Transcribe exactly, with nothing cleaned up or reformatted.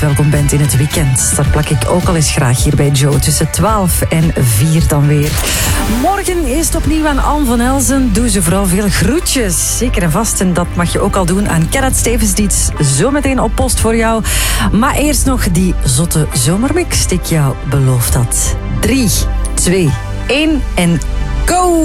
welkom bent in het weekend. Daar plak ik ook al eens graag hier bij Joe. Tussen twaalf en vier dan weer. Morgen is het opnieuw aan Anne van Elzen. Doe ze vooral veel groetjes. Zeker en vast. En dat mag je ook al doen aan Gerard Stevens, die het zo meteen op post voor jou. Maar eerst nog die zotte zomermix. Ik jou beloof dat. drie, twee, één en go!